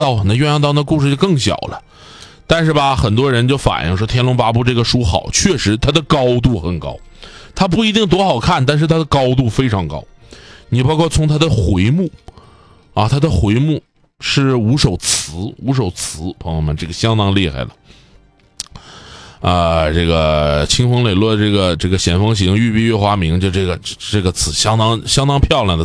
那鸳鸯刀那故事就更小了。但是吧，很多人就反映说《天龙八部》这个书好，确实它的高度很高，它不一定多好看，但是它的高度非常高。你包括从它的回目啊，它的回目是五首词，朋友们，这个相当厉害了。这个清风磊落，这个险峰行，玉璧月华明，就这个词相当漂亮的